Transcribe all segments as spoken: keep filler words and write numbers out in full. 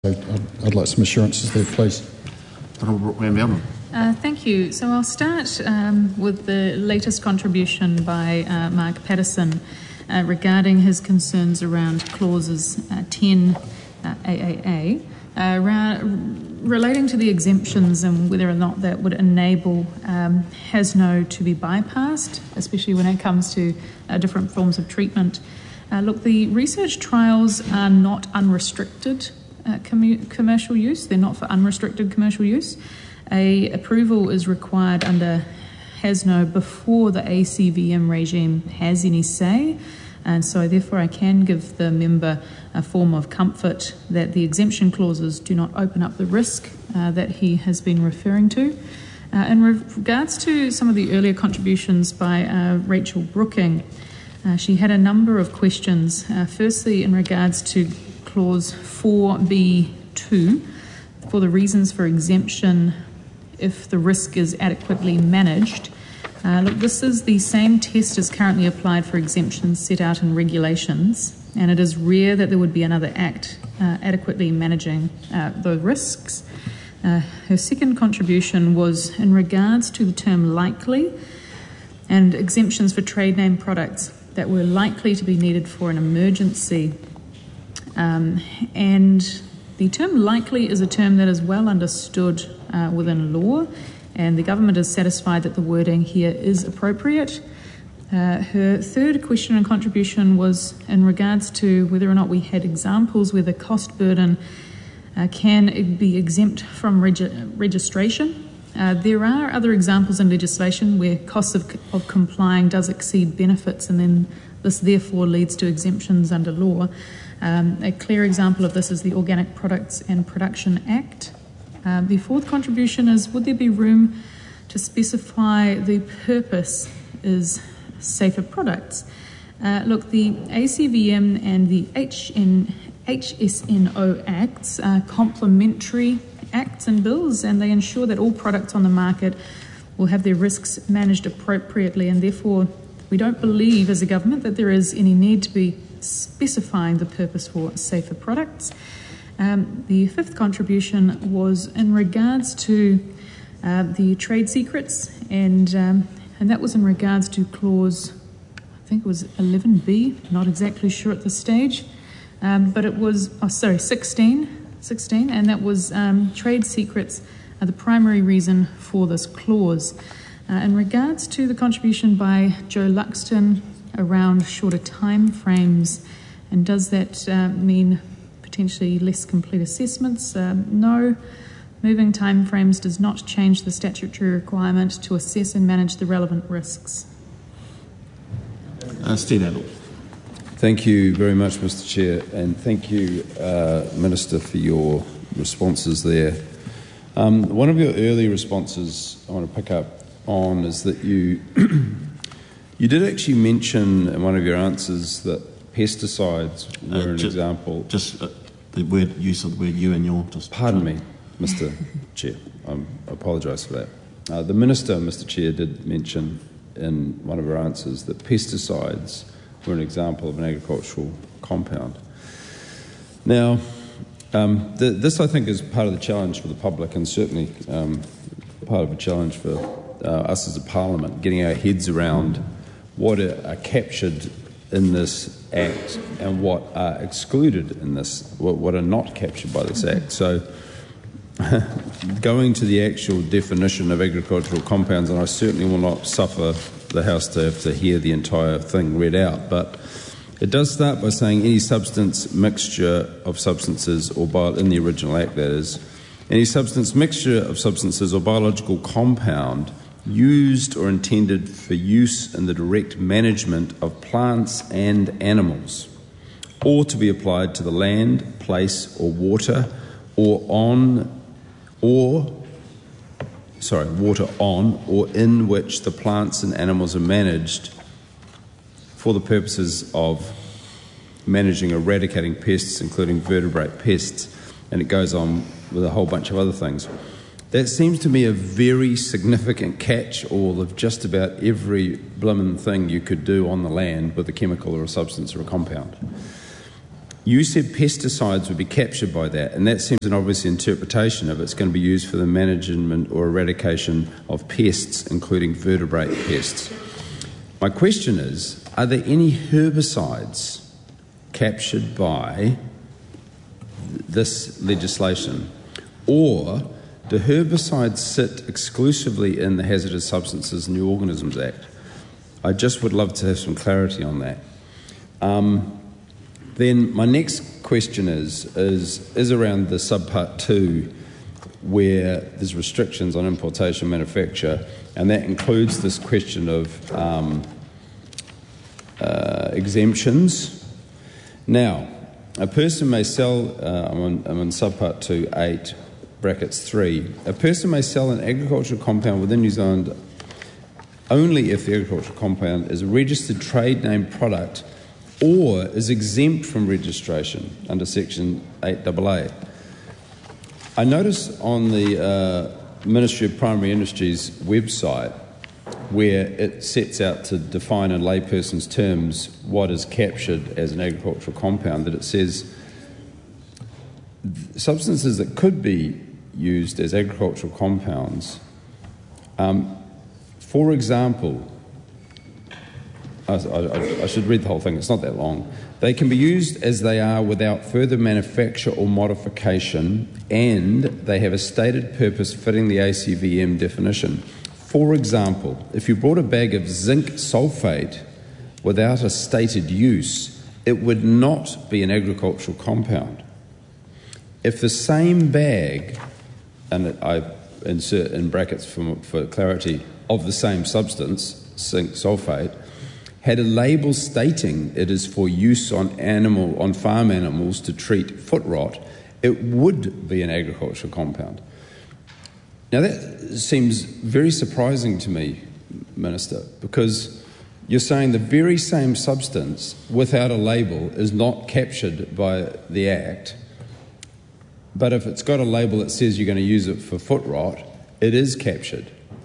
I'd, I'd like some assurances there, please. Uh, thank you. So I'll start um, with the latest contribution by uh, Mark Patterson uh, regarding his concerns around clauses uh, ten uh, A A A, uh, around, relating to the exemptions and whether or not that would enable um, H A S N O to be bypassed, especially when it comes to uh, different forms of treatment. Uh, look, the research trials are not unrestricted uh, commu- commercial use. They're not for unrestricted commercial use. A approval is required under H A S N O before the A C V M regime has any say, and so therefore I can give the member a form of comfort that the exemption clauses do not open up the risk uh, that he has been referring to. Uh, in regards to some of the earlier contributions by uh, Rachel Brooking, uh, she had a number of questions. Uh, firstly, in regards to clause four B two, for the reasons for exemption if the risk is adequately managed. Uh, look, this is the same test as currently applied for exemptions set out in regulations, and it is rare that there would be another act uh, adequately managing uh, the risks. Uh, her second contribution was in regards to the term likely and exemptions for trade name products that were likely to be needed for an emergency. Um, and the term likely is a term that is well understood uh, within law, and the government is satisfied that the wording here is appropriate. Uh, her third question and contribution was in regards to whether or not we had examples where the cost burden uh, can be exempt from regi- registration. Uh, there are other examples in legislation where costs of, of complying does exceed benefits, and then this therefore leads to exemptions under law. Um, a clear example of this is the Organic Products and Production Act. Um, the fourth contribution is, would there be room to specify the purpose is safer products? Uh, look, the A C V M and the H S N O Acts are complementary acts and bills, and they ensure that all products on the market will have their risks managed appropriately, and therefore we don't believe as a government that there is any need to be specifying the purpose for safer products. Um, the fifth contribution was in regards to uh, the trade secrets, and um, and that was in regards to clause, I think it was eleven B, not exactly sure at this stage, um, but it was, oh sorry, sixteen, sixteen, and that was um, trade secrets are the primary reason for this clause. Uh, in regards to the contribution by Joe Luxton around shorter time frames, and does that uh, mean potentially less complete assessments? Um, no. Moving time frames does not change the statutory requirement to assess and manage the relevant risks. Uh, Steve Adel. Thank you very much, Mister Chair, and thank you, uh, Minister, for your responses there. Um, one of your early responses I want to pick up on is that you you did actually mention in one of your answers that pesticides were uh, just, an example. Just uh, the word use of the word you and your. Just Pardon me, Mister Chair. Um, I apologise for that. Uh, the Minister, Mister Chair, did mention in one of her answers that pesticides were an example of an agricultural compound. Now, um, th- this I think is part of the challenge for the public, and certainly um, part of a challenge for uh, us as a Parliament, getting our heads around what are, are captured in this Act and what are excluded in this, what, what are not captured by this Act. So going to the actual definition of agricultural compounds, and I certainly will not suffer the House to have to hear the entire thing read out, but it does start by saying any substance, mixture of substances, or bio, in the original Act that is, any substance, mixture of substances or biological compound used or intended for use in the direct management of plants and animals, or to be applied to the land, place, or water, or on, or, sorry, water on, or in which the plants and animals are managed for the purposes of managing, eradicating pests, including vertebrate pests, and it goes on with a whole bunch of other things. That seems to me a very significant catch-all of just about every bloomin' thing you could do on the land with a chemical or a substance or a compound. You said pesticides would be captured by that, and that seems an obvious interpretation of it's going to be used for the management or eradication of pests, including vertebrate pests. My question is, are there any herbicides captured by this legislation, or do herbicides sit exclusively in the Hazardous Substances and New Organisms Act? I just would love to have some clarity on that. Um, then my next question is, is, is around the subpart two, where there's restrictions on importation manufacture, and that includes this question of um, uh, exemptions. Now, a person may sell, uh, I'm, on, I'm on subpart two, eight, brackets three, a person may sell an agricultural compound within New Zealand only if the agricultural compound is a registered trade name product or is exempt from registration under section eight A A. I notice on the uh, Ministry of Primary Industries website, where it sets out to define in layperson's terms what is captured as an agricultural compound, that it says substances that could be used as agricultural compounds. Um, for example, I, I, I should read the whole thing, it's not that long. They can be used as they are without further manufacture or modification, and they have a stated purpose fitting the A C V M definition. For example, if you brought a bag of zinc sulfate without a stated use, it would not be an agricultural compound. If the same bag, and I insert in brackets for, for clarity, of the same substance, zinc sulfate, had a label stating it is for use on animal on farm animals to treat foot rot, it would be an agricultural compound. Now that seems very surprising to me, Minister, because you're saying the very same substance without a label is not captured by the Act, but if it's got a label that says you're going to use it for foot rot, it is captured.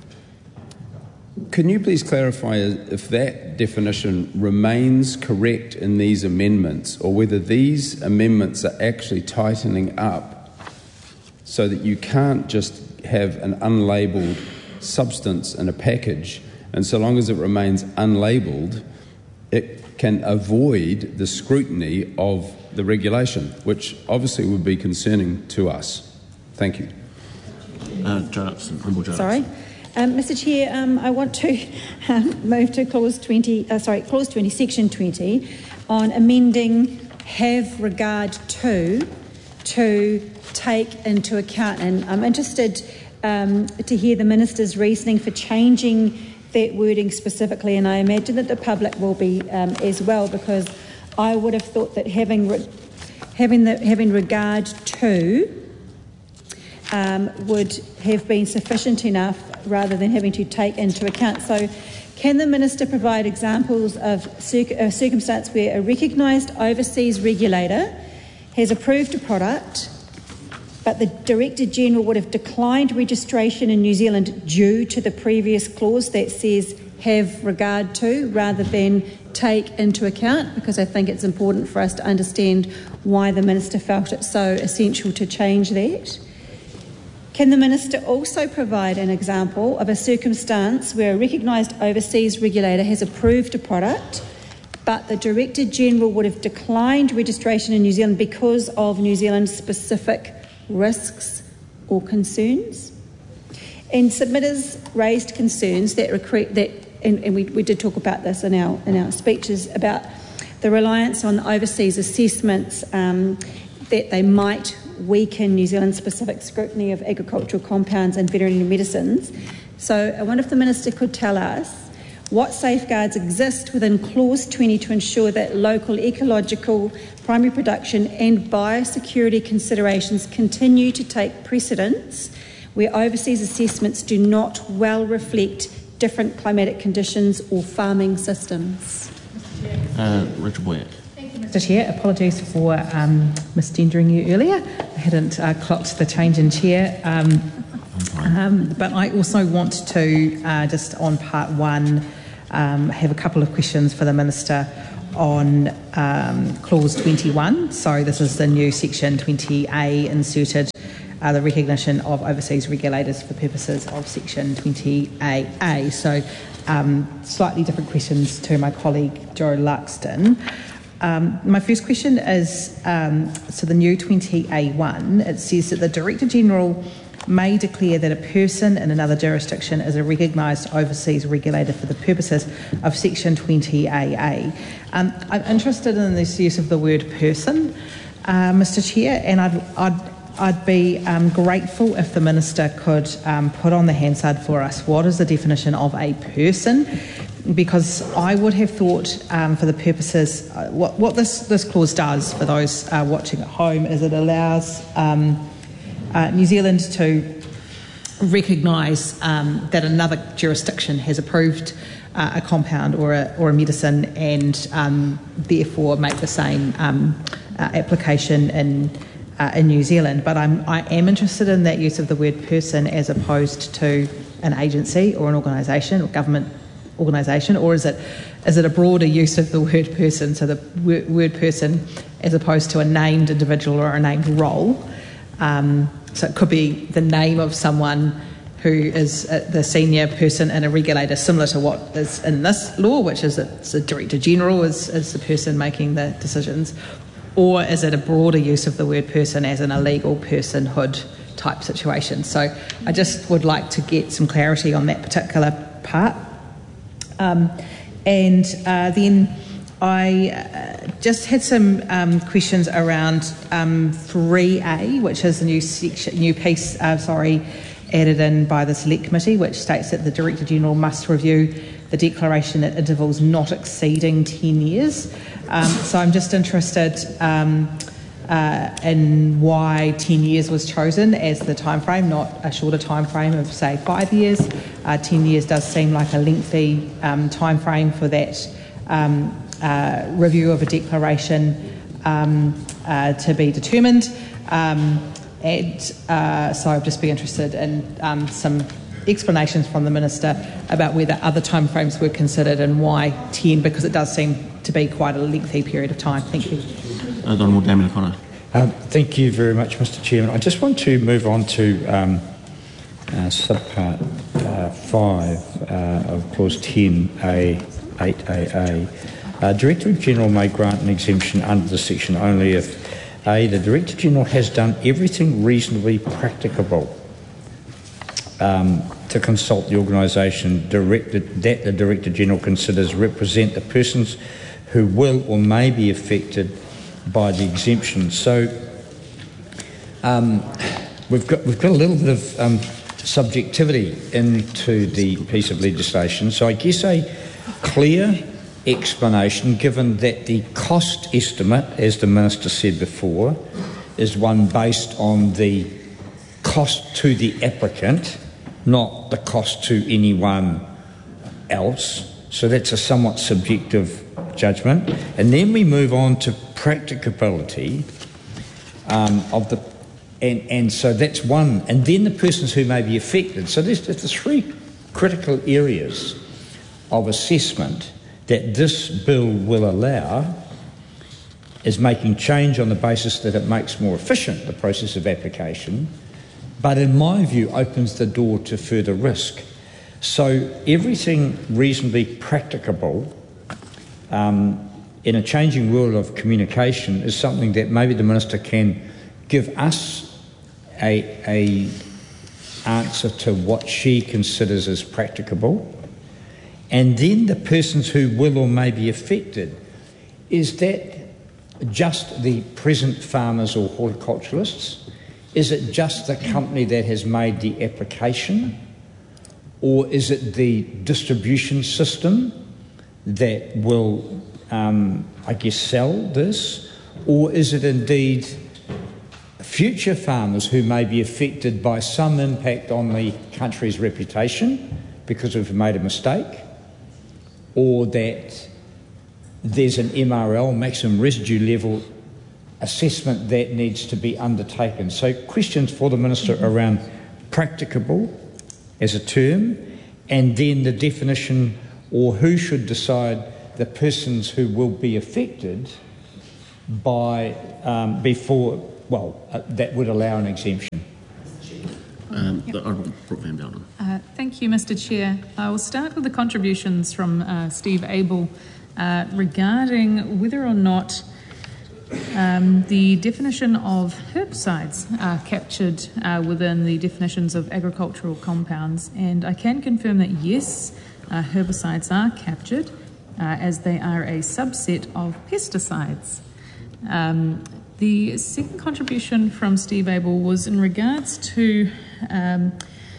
Can you please clarify if that definition remains correct in these amendments, or whether these amendments are actually tightening up so that you can't just have an unlabelled substance in a package, and so long as it remains unlabelled, it can avoid the scrutiny of the regulation, which obviously would be concerning to us. Thank you. Uh, Joe Upson, Honourable Joe Sorry. Um, Mister Chair, um, I want to um, move to clause twenty. Uh, sorry, clause twenty, section twenty, on amending "have regard to" to take into account. And I'm interested um, to hear the minister's reasoning for changing that wording specifically. And I imagine that the public will be um, as well, because I would have thought that having re- having the having regard to um, would have been sufficient enough, rather than having to take into account. So can the Minister provide examples of circ- a circumstance where a recognised overseas regulator has approved a product, but the Director-General would have declined registration in New Zealand due to the previous clause that says have regard to rather than take into account? Because I think it's important for us to understand why the Minister felt it so essential to change that. Can the Minister also provide an example of a circumstance where a recognised overseas regulator has approved a product, but the Director-General would have declined registration in New Zealand because of New Zealand's specific risks or concerns? And submitters raised concerns that, recruit, that and, and we, we did talk about this in our, in our speeches, about the reliance on overseas assessments, um, that they might weaken New Zealand-specific scrutiny of agricultural compounds and veterinary medicines. So I wonder if the Minister could tell us what safeguards exist within clause twenty to ensure that local ecological, primary production and biosecurity considerations continue to take precedence where overseas assessments do not well reflect different climatic conditions or farming systems. Uh, Richard Boyack. Mister Chair, apologies for um, misgendering you earlier. I hadn't uh, clocked the change in chair. Um, um, but I also want to, uh, just on part one, um, have a couple of questions for the Minister on um, clause twenty-one. So this is the new section twenty A inserted, uh, the recognition of overseas regulators for purposes of section twenty A A. So um, slightly different questions to my colleague Joe Luxton. Um, my first question is, um, so the new twenty A one, it says that the Director General may declare that a person in another jurisdiction is a recognised overseas regulator for the purposes of section twenty A A. Um, I'm interested in this use of the word person, uh, Mister Chair, and I'd, I'd, I'd be um, grateful if the Minister could um, put on the Hansard for us what is the definition of a person, because I would have thought um, for the purposes, uh, what, what this, this clause does for those uh, watching at home is it allows um, uh, New Zealand to recognise um, that another jurisdiction has approved uh, a compound or a, or a medicine and um, therefore make the same um, uh, application in uh, in New Zealand. But I'm, I am interested in that use of the word person as opposed to an agency or an organisation or government organisation, or is it is it a broader use of the word person, so the word, word person as opposed to a named individual or a named role? Um, so it could be the name of someone who is uh, the senior person in a regulator, similar to what is in this law, which is that the Director General is, is the person making the decisions, or is it a broader use of the word person as in a legal personhood type situation? So I just would like to get some clarity on that particular part. Um, and uh, then I uh, just had some um, questions around um, three A, which is the new section, new piece, uh, sorry, added in by the Select Committee, which states that the Director General must review the declaration at intervals not exceeding ten years. Um, so I'm just interested um, uh, in why ten years was chosen as the time frame, not a shorter time frame of, say, five years. Uh, ten years does seem like a lengthy um, time frame for that um, uh, review of a declaration um, uh, to be determined. Um, and uh, so I'd just be interested in um, some explanations from the Minister about whether other timeframes were considered and why ten, because it does seem to be quite a lengthy period of time. Thank you. Uh, Honourable Damien O'Connor. Um, thank you very much, Mister Chairman. I just want to move on to um, uh, subpart uh, five uh, of clause ten A, eight A A. Uh, Director General may grant an exemption under this section only if A, the Director General has done everything reasonably practicable um, to consult the organisation directed that the Director General considers represent the persons who will or may be affected by the exemption. So um, we've got we've got a little bit of um, subjectivity into the piece of legislation. So I guess a clear explanation, given that the cost estimate, as the Minister said before, is one based on the cost to the applicant, not the cost to anyone else. So that's a somewhat subjective judgment. And then we move on to practicability um, of the, and, and so that's one. And then the persons who may be affected. So there's, there's three critical areas of assessment that this bill will allow, is making change on the basis that it makes more efficient the process of application, but in my view opens the door to further risk. So everything reasonably practicable um, in a changing world of communication is something that maybe the Minister can give us a, a answer to what she considers as practicable. And then the persons who will or may be affected, is that just the present farmers or horticulturalists? Is it just the company that has made the application? Or is it the distribution system that will, um, I guess, sell this? Or is it indeed future farmers who may be affected by some impact on the country's reputation because we've made a mistake? Or that there's an M R L, maximum residue level, assessment that needs to be undertaken. So questions for the Minister around practicable as a term, and then the definition, or who should decide the persons who will be affected by um, before, well, uh, that would allow an exemption. Um, the Honourable Brooke Van Velden. Uh, thank you, Mister Chair. I will start with the contributions from uh, Steve Abel uh, regarding whether or not um, the definition of herbicides are captured uh, within the definitions of agricultural compounds. And I can confirm that yes, uh, herbicides are captured uh, as they are a subset of pesticides. Um, the second contribution from Steve Abel was in regards to um,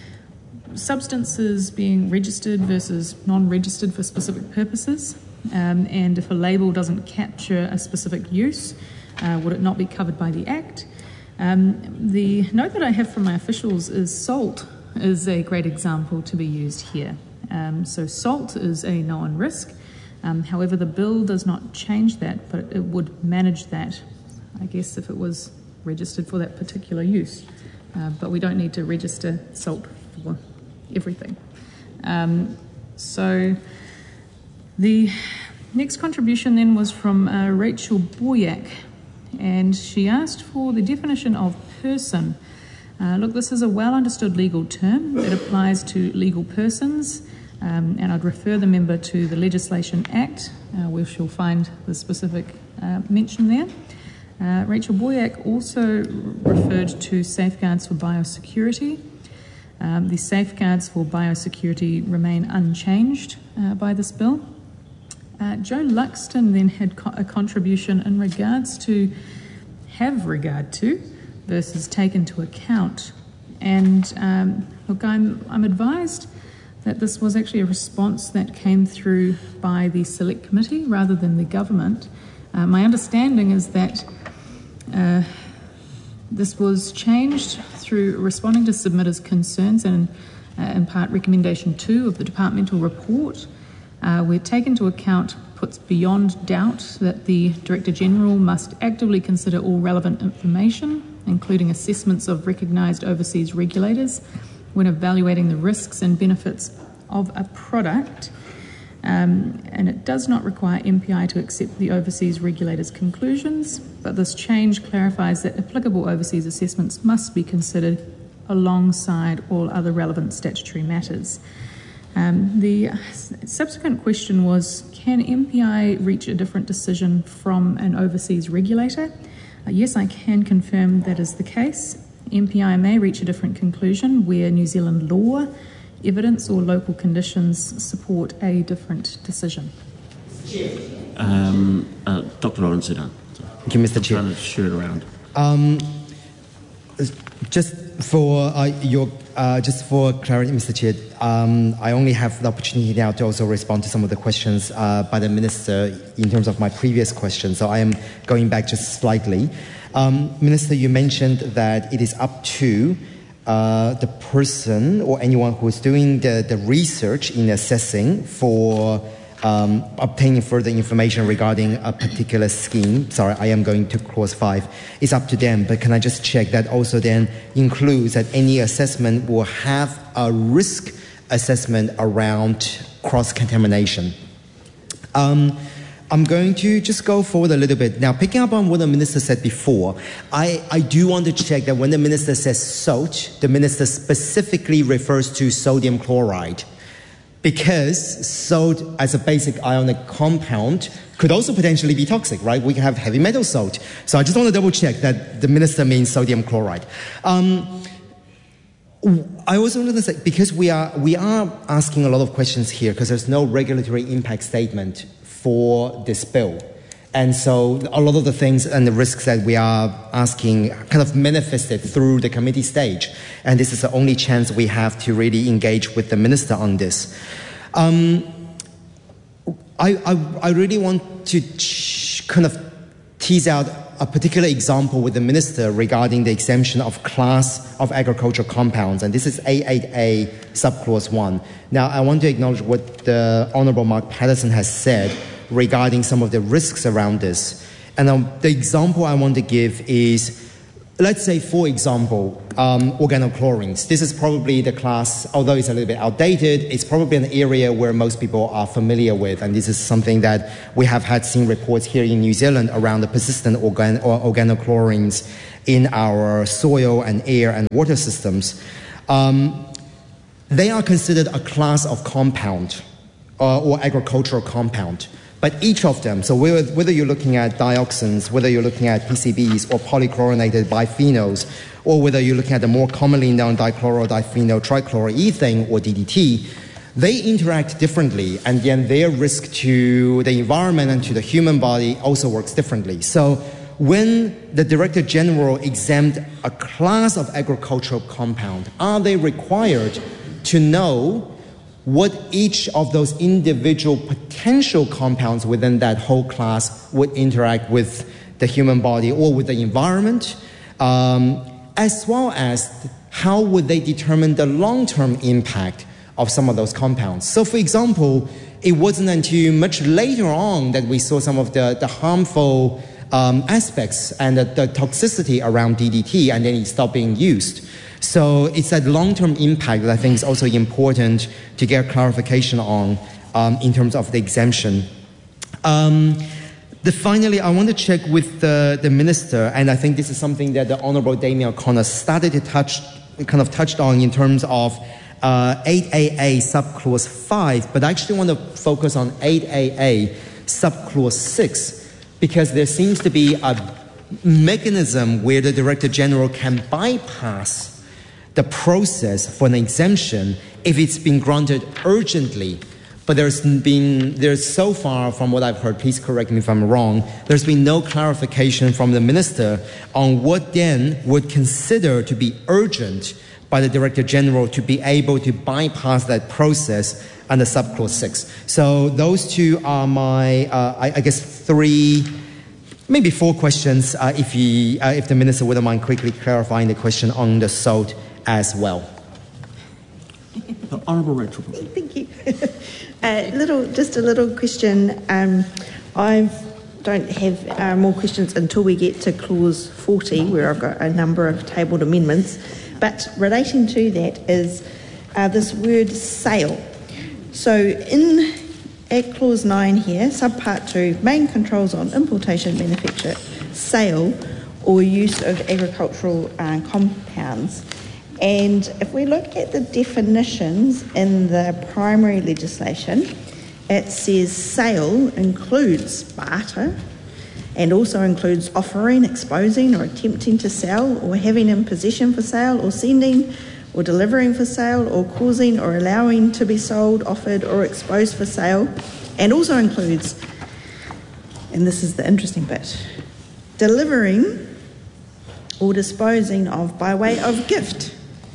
substances being registered versus non-registered for specific purposes, um, and if a label doesn't capture a specific use, uh, would it not be covered by the Act? Um, the note that I have from my officials is salt is a great example to be used here. Um, so salt is a known risk. Um, however, the bill does not change that, but it would manage that, I guess, if it was registered for that particular use. Uh, but we don't need to register salt for everything. Um, so the next contribution then was from uh, Rachel Boyack, and she asked for the definition of person. Uh, look, this is a well understood legal term. It applies to legal persons. Um, and I'd refer the member to the Legislation Act, uh, where she'll find the specific uh, mention there. Uh, Rachel Boyack also referred to safeguards for biosecurity. Um, the safeguards for biosecurity remain unchanged uh, by this bill. Uh, Joe Luxton then had co- a contribution in regards to have regard to versus take into account. And um, look, I'm, I'm advised that this was actually a response that came through by the Select Committee rather than the government. Uh, my understanding is that uh, this was changed through responding to submitters' concerns and uh, in part recommendation two of the departmental report, uh, where take into account puts beyond doubt that the Director General must actively consider all relevant information, including assessments of recognised overseas regulators, when evaluating the risks and benefits of a product, um, and it does not require M P I to accept the overseas regulator's conclusions, but this change clarifies that applicable overseas assessments must be considered alongside all other relevant statutory matters. Um, the subsequent question was, can M P I reach a different decision from an overseas regulator? Uh, yes, I can confirm that is the case. M P I may reach a different conclusion where New Zealand law, evidence or local conditions support a different decision. Um, uh, Doctor Lawrence Sudan. Thank you, Mister Chair. Trying to share it around. Um, just for uh, your, uh, just for clarity, Mister Chair, um, I only have the opportunity now to also respond to some of the questions uh, by the Minister in terms of my previous questions. So I am going back just slightly. Um, Minister, you mentioned that it is up to uh, the person or anyone who is doing the, the research in assessing for um, obtaining further information regarding a particular scheme. Sorry, I am going to clause five. It's up to them, but can I just check that also then includes that any assessment will have a risk assessment around cross-contamination? Um, I'm going to just go forward a little bit. Now, picking up on what the Minister said before, I, I do want to check that when the Minister says salt, the Minister specifically refers to sodium chloride, because salt as a basic ionic compound could also potentially be toxic, right? We can have heavy metal salt. So I just want to double check that the Minister means sodium chloride. Um, I also want to say, because we are, we are asking a lot of questions here, because there's no regulatory impact statement for this bill. And so a lot of the things and the risks that we are asking kind of manifested through the committee stage. And this is the only chance we have to really engage with the Minister on this. Um, I, I, I really want to ch- kind of tease out a particular example with the Minister regarding the exemption of class of agricultural compounds. And this is A eight A subclause one. Now, I want to acknowledge what the Honourable Mark Patterson has said regarding some of the risks around this. And um, the example I want to give is let's say, for example, um, organochlorines. This is probably the class, although it's a little bit outdated, it's probably an area where most people are familiar with, and this is something that we have had seen reports here in New Zealand around the persistent organ or organochlorines in our soil and air and water systems. Um, they are considered a class of compound uh, or agricultural compound. But each of them, so whether you're looking at dioxins, whether you're looking at P C Bs or polychlorinated biphenols, or whether you're looking at the more commonly known dichlorodiphenyl trichloroethane or D D T, they interact differently, and then their risk to the environment and to the human body also works differently. So when the Director General exempt a class of agricultural compound, are they required to know what each of those individual potential compounds within that whole class would interact with the human body or with the environment, um, as well as how would they determine the long-term impact of some of those compounds. So, for example, it wasn't until much later on that we saw some of the, the harmful um, aspects and the, the toxicity around D D T, and then it stopped being used. So it's that long-term impact that I think is also important to get clarification on um, in terms of the exemption. Um, the, finally, I want to check with the, the Minister, and I think this is something that the Honourable Damien O'Connor started to touch, kind of touched on in terms of uh, eight A A subclause five, but I actually want to focus on eight A A subclause six, because there seems to be a mechanism where the Director General can bypass the process for an exemption if it's been granted urgently. But there's been, there's so far from what I've heard, please correct me if I'm wrong, there's been no clarification from the Minister on what then would consider to be urgent by the Director General to be able to bypass that process under subclause six. So those two are my, uh, I, I guess, three, maybe four questions, uh, if, he, uh, if the Minister wouldn't mind quickly clarifying the question on the salt as well. The Honourable Rachel. Thank you. uh, little, just a little question. Um, I don't have uh, more questions until we get to clause forty, where I've got a number of tabled amendments. But relating to that is uh, this word sale. So in at clause nine here, subpart two, main controls on importation, manufacture, sale, or use of agricultural uh, compounds. And if we look at the definitions in the primary legislation, it says sale includes barter and also includes offering, exposing or attempting to sell or having in possession for sale or sending or delivering for sale or causing or allowing to be sold, offered or exposed for sale, and also includes, and this is the interesting bit, delivering or disposing of by way of gift,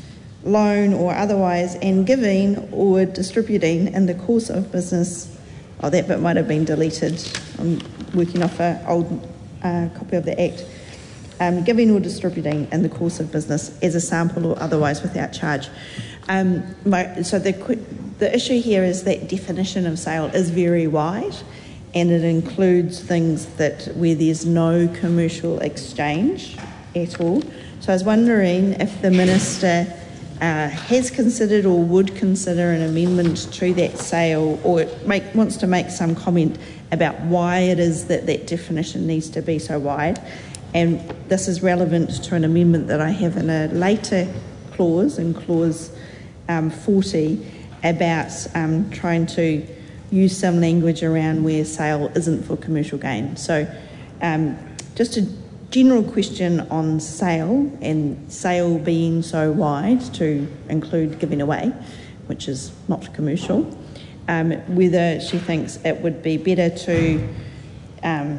loan or otherwise, and giving or distributing in the course of business. Oh, that bit might have been deleted. I'm working off an old uh, copy of the Act. Um, giving or distributing in the course of business as a sample or otherwise without charge. Um, my, so the, the issue here is that definition of sale is very wide, and it includes things that where there's no commercial exchange at all. So I was wondering if the Minister Uh, has considered or would consider an amendment to that sale, or make, wants to make some comment about why it is that that definition needs to be so wide. And this is relevant to an amendment that I have in a later clause, in clause um, forty, about um, trying to use some language around where sale isn't for commercial gain. So um, just a general question on sale, and sale being so wide to include giving away, which is not commercial, um, whether she thinks it would be better to um,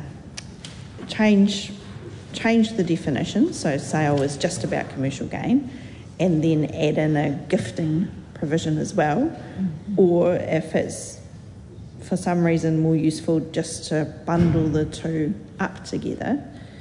change change the definition, so sale is just about commercial gain, and then add in a gifting provision as well, mm-hmm. or if it's for some reason more useful just to bundle the two up together.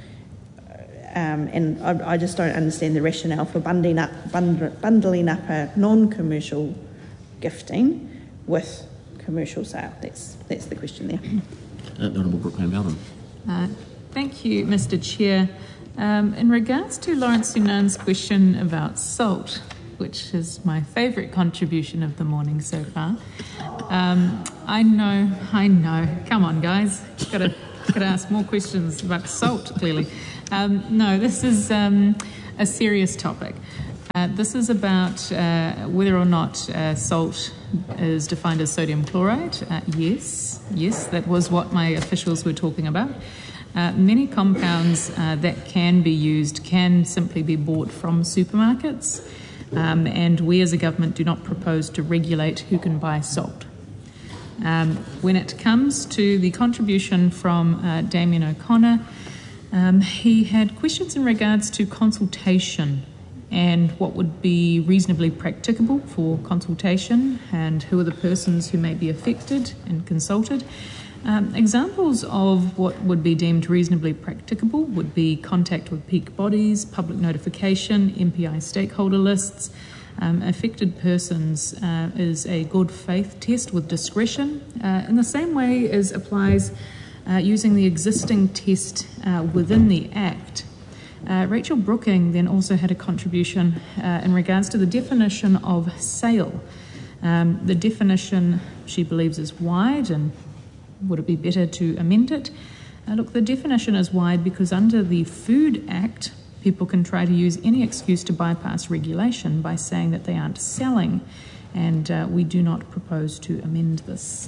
Um, and I, I just don't understand the rationale for bundling up, bundle, bundling up a non-commercial gifting with commercial sale. That's that's the question there. Uh, the Honourable Brooke Van Velden. Uh, thank you, Mister Chair. Um, in regards to Lawrence Sunan's question about salt, which is my favourite contribution of the morning so far, um, I know, I know, come on guys, gotta, gotta ask more questions about salt, clearly. Um, no, this is um, a serious topic. Uh, this is about uh, whether or not uh, salt is defined as sodium chloride. Uh, yes, yes, that was what my officials were talking about. Uh, many compounds uh, that can be used can simply be bought from supermarkets, um, and we as a government do not propose to regulate who can buy salt. Um, when it comes to the contribution from uh, Damien O'Connor, um, he had questions in regards to consultation and what would be reasonably practicable for consultation and who are the persons who may be affected and consulted. Um, examples of what would be deemed reasonably practicable would be contact with peak bodies, public notification, M P I stakeholder lists. Um, affected persons uh, is a good faith test with discretion, uh, in the same way as applies uh, using the existing test uh, within the Act. Uh, Rachel Brooking then also had a contribution uh, in regards to the definition of sale. Um, the definition, she believes, is wide, and would it be better to amend it? Uh, look, the definition is wide because under the Food Act, people can try to use any excuse to bypass regulation by saying that they aren't selling, and uh, we do not propose to amend this.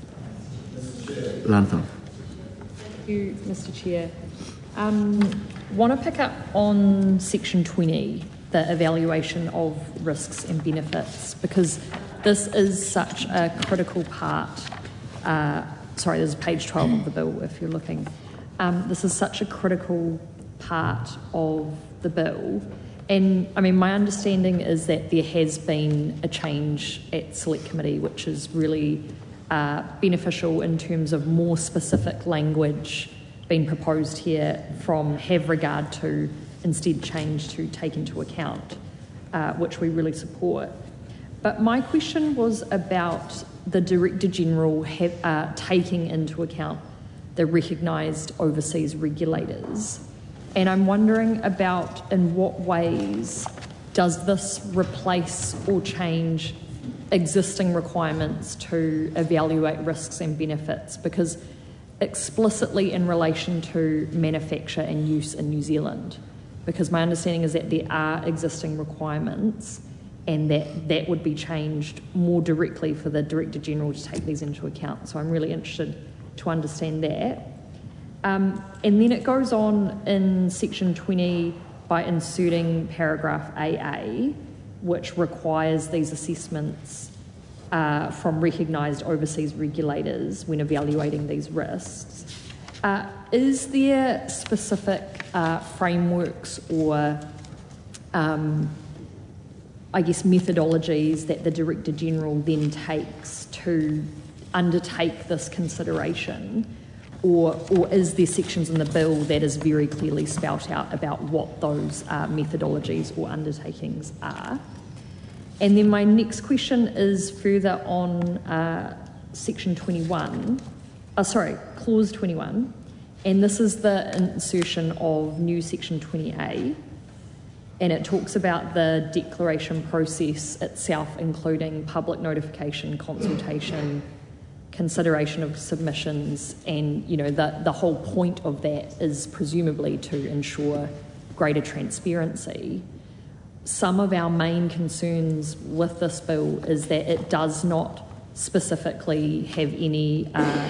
Lantha. Thank you, Mister Chair. Um, want to pick up on section twenty, the evaluation of risks and benefits, because this is such a critical part. Uh, sorry, this is page twelve of the bill if you're looking. Um, this is such a critical part of the bill. And I mean, my understanding is that there has been a change at Select Committee, which is really uh, beneficial in terms of more specific language being proposed here from have regard to instead change to take into account, uh, which we really support. But my question was about the Director General have, uh, taking into account the recognised overseas regulators. And I'm wondering about in what ways does this replace or change existing requirements to evaluate risks and benefits? Because explicitly in relation to manufacture and use in New Zealand, because my understanding is that there are existing requirements and that that would be changed more directly for the Director General to take these into account. So I'm really interested to understand that. Um, and then it goes on in section twenty by inserting paragraph A A, which requires these assessments uh, from recognised overseas regulators when evaluating these risks. Uh, is there specific uh, frameworks or, um, I guess, methodologies that the Director General then takes to undertake this consideration? Or, or is there sections in the bill that is very clearly spelt out about what those uh, methodologies or undertakings are? And then my next question is further on uh, section twenty-one, uh, sorry, clause twenty-one, and this is the insertion of new section twenty A, and it talks about the declaration process itself, including public notification, consultation, consideration of submissions, and you know the, the whole point of that is presumably to ensure greater transparency. Some of our main concerns with this bill is that it does not specifically have any uh,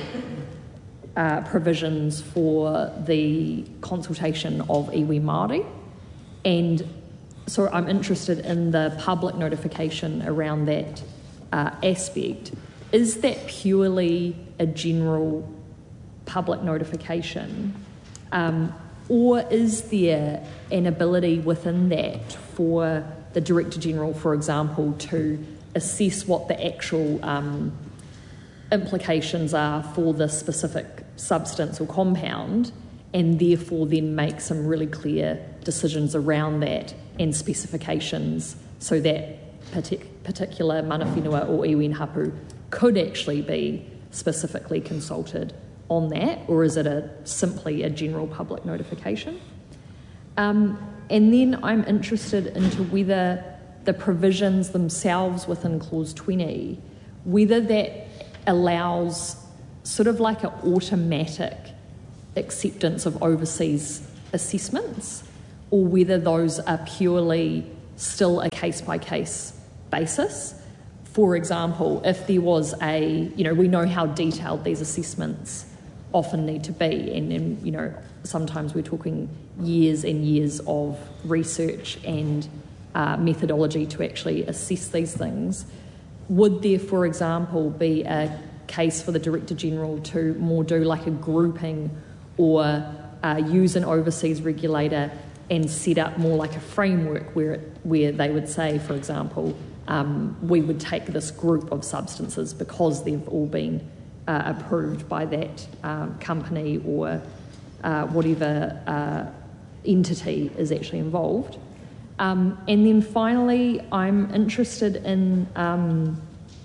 uh, provisions for the consultation of iwi Māori, and so I'm interested in the public notification around that uh, aspect. Is that purely a general public notification, um, or is there an ability within that for the Director General, for example, to assess what the actual um, implications are for the specific substance or compound, and therefore then make some really clear decisions around that and specifications so that partic- particular mana whenua or iwi and hapu could actually be specifically consulted on that, or is it a simply a general public notification? Um, and then I'm interested into whether the provisions themselves within Clause twenty, whether that allows sort of like an automatic acceptance of overseas assessments, or whether those are purely still a case-by-case basis. For example, if there was a, you know, we know how detailed these assessments often need to be, and, and you know, sometimes we're talking years and years of research and uh, methodology to actually assess these things. Would there, for example, be a case for the Director General to more do like a grouping or uh, use an overseas regulator and set up more like a framework where it, where they would say, for example, um, we would take this group of substances because they've all been uh, approved by that um, company or uh, whatever uh, entity is actually involved. Um, and then finally, I'm interested in um,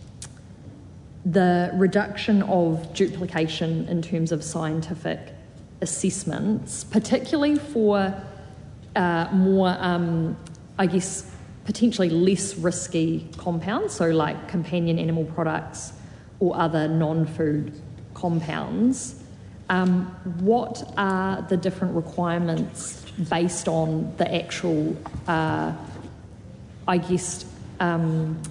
the reduction of duplication in terms of scientific assessments, particularly for uh, more, um, I guess, potentially less risky compounds, so like companion animal products or other non-food compounds. Um, what are the different requirements based on the actual, uh, I guess, um,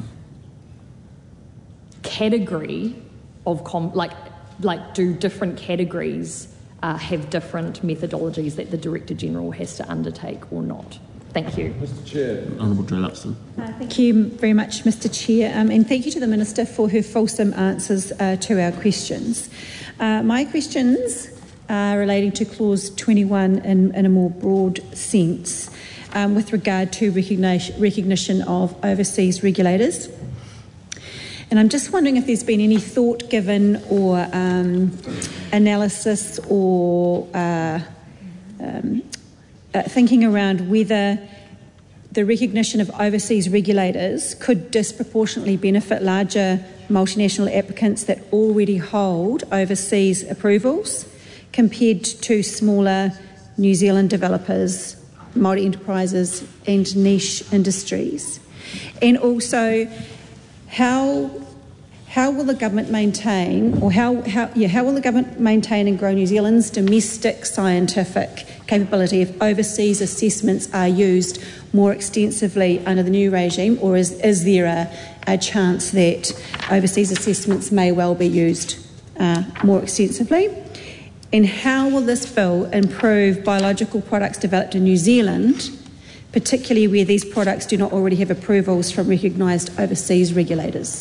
category of com- like like do different categories uh, have different methodologies that the Director General has to undertake or not? Thank you. Mister Chair. Honourable Joe Luxton. Uh, thank you very much, Mister Chair, um, and thank you to the Minister for her fulsome answers uh, to our questions. Uh, my questions are relating to Clause twenty-one in, in a more broad sense um, with regard to recognition, recognition of overseas regulators. And I'm just wondering if there's been any thought given or um, analysis or uh, um, uh, thinking around whether the recognition of overseas regulators could disproportionately benefit larger multinational applicants that already hold overseas approvals compared to smaller New Zealand developers, multi-enterprises and niche industries. And also, how how will the government maintain, or how how yeah how will the government maintain and grow New Zealand's domestic scientific capability if overseas assessments are used more extensively under the new regime, or is is there a, a chance that overseas assessments may well be used uh, more extensively? And how will this bill improve biological products developed in New Zealand, particularly where these products do not already have approvals from recognised overseas regulators?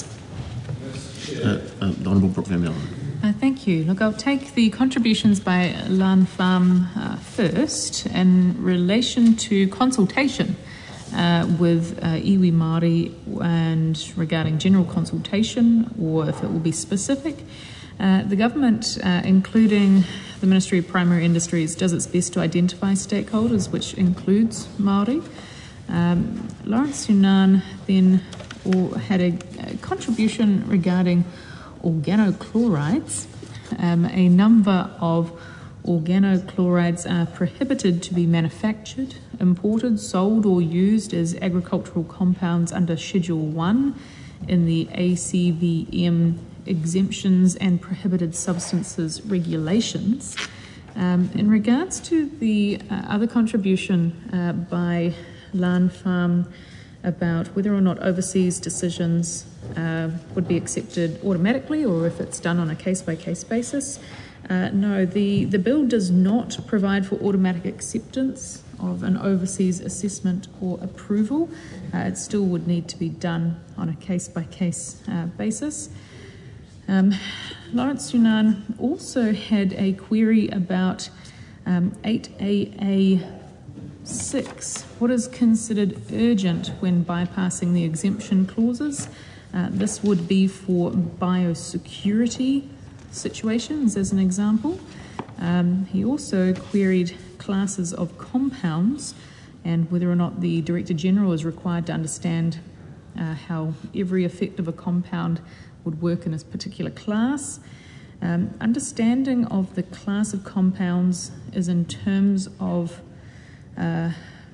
Uh, uh, the Honourable Brooke Van Miller. Uh, thank you. Look, I'll take the contributions by Lan Farm uh, first in relation to consultation uh, with uh, iwi Māori and regarding general consultation, or if it will be specific. Uh, the government, uh, including the Ministry of Primary Industries, does its best to identify stakeholders, which includes Māori. Um, Lawrence Yunnan then or had a, a contribution regarding organochlorides. Um, a number of organochlorides are prohibited to be manufactured, imported, sold or used as agricultural compounds under Schedule one in the A C V M exemptions and prohibited substances regulations. Um, in regards to the uh, other contribution uh, by Lan Farm about whether or not overseas decisions uh, would be accepted automatically or if it's done on a case-by-case basis, uh, no, the, the bill does not provide for automatic acceptance of an overseas assessment or approval. Uh, it still would need to be done on a case-by-case uh, basis. Um, Lawrence Yunnan also had a query about um, eight A A six. What is considered urgent when bypassing the exemption clauses? Uh, this would be for biosecurity situations, as an example. Um, he also queried classes of compounds and whether or not the Director General is required to understand uh, how every effect of a compound would work in a particular class. Um, understanding of the class of compounds is in terms of Uh,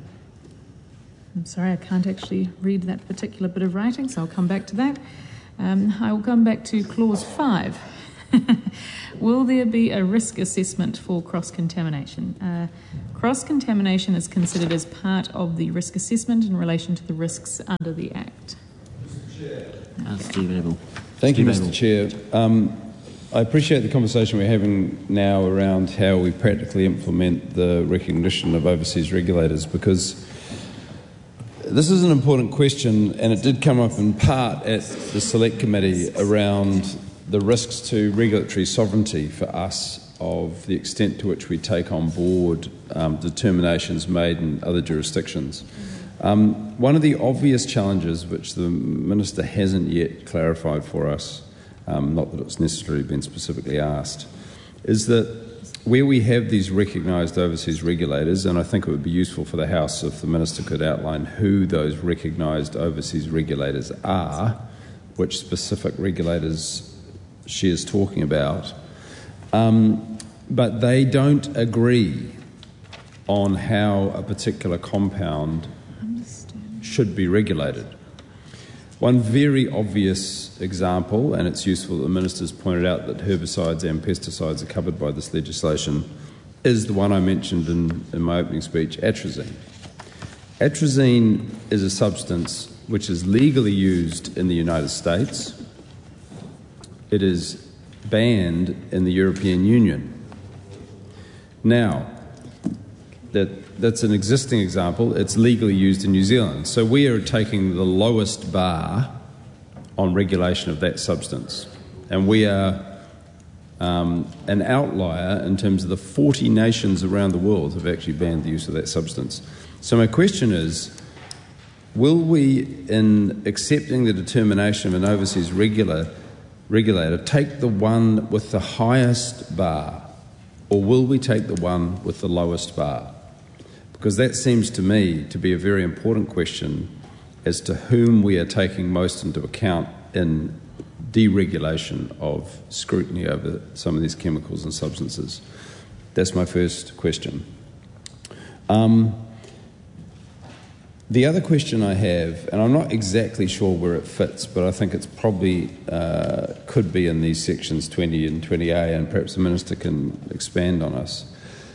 I'm sorry, I can't actually read that particular bit of writing, so I'll come back to that. Um, I will come back to clause five. Will there be a risk assessment for cross-contamination? Uh, cross-contamination is considered as part of the risk assessment in relation to the risks under the Act. Uh, Steve Abel. Thank you, Steve Mister Abel. Chair. Um, I appreciate the conversation we're having now around how we practically implement the recognition of overseas regulators, because this is an important question, and it did come up in part at the Select Committee around the risks to regulatory sovereignty for us of the extent to which we take on board um, determinations made in other jurisdictions. Um, one of the obvious challenges, which the Minister hasn't yet clarified for us, um, not that it's necessarily been specifically asked, is that where we have these recognised overseas regulators, and I think it would be useful for the House if the Minister could outline who those recognised overseas regulators are, which specific regulators she is talking about, um, but they don't agree on how a particular compound should be regulated. One very obvious example, and it's useful that the Minister's pointed out that herbicides and pesticides are covered by this legislation, is the one I mentioned in, in my opening speech, atrazine. Atrazine is a substance which is legally used in the United States. It is banned in the European Union. Now, that, that's an existing example. It's legally used in New Zealand. So we are taking the lowest bar on regulation of that substance. And we are um, an outlier in terms of the forty nations around the world have actually banned the use of that substance. So my question is, will we, in accepting the determination of an overseas regular, regulator, take the one with the highest bar, or will we take the one with the lowest bar? Because that seems to me to be a very important question as to whom we are taking most into account in deregulation of scrutiny over some of these chemicals and substances. That's my first question. Um, The other question I have, and I'm not exactly sure where it fits, but I think it's probably uh, could be in these sections twenty and twenty A, and perhaps the Minister can expand on us,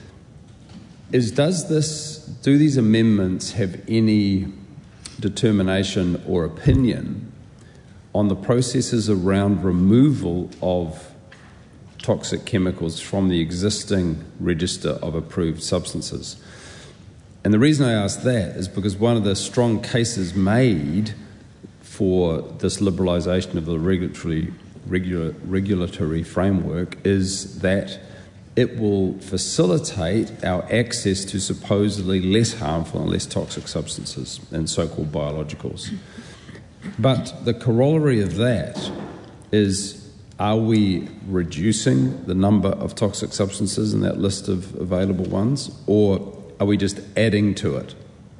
is does this, do these amendments have any determination or opinion on the processes around removal of toxic chemicals from the existing register of approved substances? And the reason I ask that is because one of the strong cases made for this liberalisation of the regulatory, regular, regulatory framework is that it will facilitate our access to supposedly less harmful and less toxic substances and so-called biologicals. But the corollary of that is, are we reducing the number of toxic substances in that list of available ones, or are we just adding to it?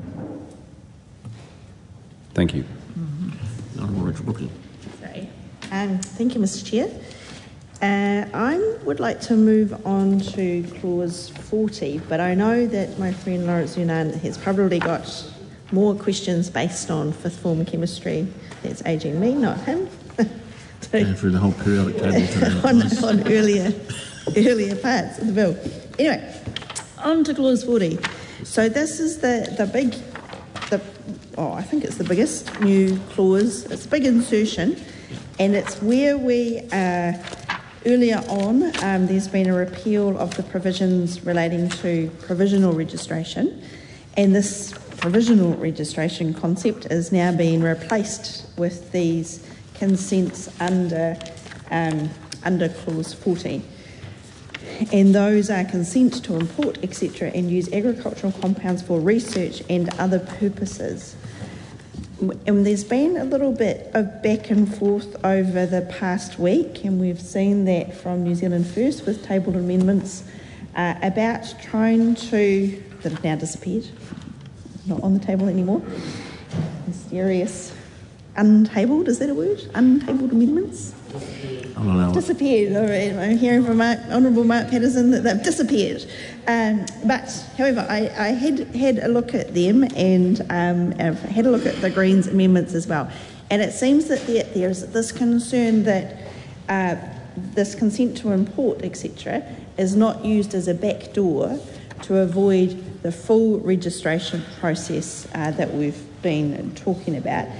Thank you. Mm-hmm. Honourable Rachel Brooklyn. Sorry. Um, thank you, Mister Chair. Uh, I would like to move on to clause forty, but I know that my friend Lawrence Yunnan has probably got more questions based on fifth form chemistry. That's ageing me, not him. So, and through the whole periodic table on, on earlier, earlier parts of the bill. Anyway, on to clause forty. So this is the, the big, the oh, I think it's the biggest new clause. It's a big insertion, and it's where we are. Earlier on, um, there's been a repeal of the provisions relating to provisional registration, and this provisional registration concept is now being replaced with these consents under um, under clause forty. And those are consent to import, et cetera, and use agricultural compounds for research and other purposes. And there's been a little bit of back and forth over the past week, and we've seen that from New Zealand First with tabled amendments uh, about trying to, that have now disappeared, not on the table anymore, mysterious, untabled, is that a word? Untabled amendments? I'll allow it. disappeared. All right, I'm hearing from Mark, Honourable Mark Patterson that they've disappeared. Um, but, however, I, I had had a look at them, and um, I've had a look at the Greens amendments as well. And it seems that there, there's this concern that uh, this consent to import, et cetera, is not used as a backdoor to avoid the full registration process uh, that we've been talking about.